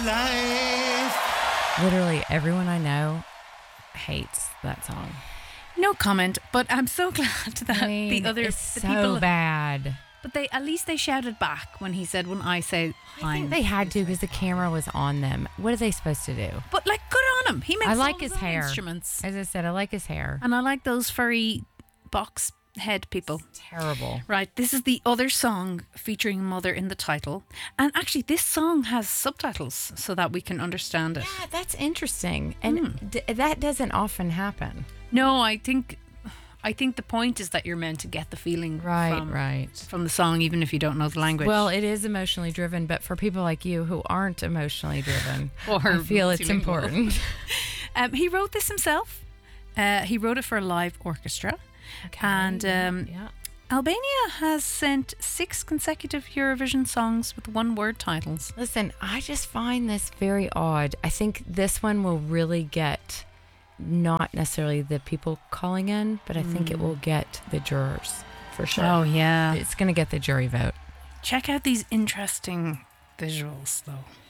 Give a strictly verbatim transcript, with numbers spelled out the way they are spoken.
life. Literally everyone I know hates that song. No comment, but I'm so glad that I mean, the other it's the so people, bad. but they at least they shouted back when he said, "When I say I think I'm," they had to because the camera was on them. What are they supposed to do? but like, good on him. He makes I like all his own hair. instruments, As I said, I like his hair. and I like those furry box head people. Terrible. Right, this is the other song featuring Mother in the title, and actually, this song has subtitles so that we can understand it. Yeah, that's interesting, and Mm. d- that doesn't often happen. No, I think, I think the point is that you're meant to get the feeling Right, from, right. from the song, even if you don't know the language. Well, it is emotionally driven, but for people like you who aren't emotionally driven, Or I feel it's multilingual. important. Um, he wrote this himself. Uh, he wrote it for a live orchestra. And um, yeah. Albania has sent six consecutive Eurovision songs with one-word titles. Listen, I just find this very odd. I think this one will really get not necessarily the people calling in, but I think it will get the jurors for sure. Oh, yeah. It's going to get the jury vote. Check out these interesting visuals, though.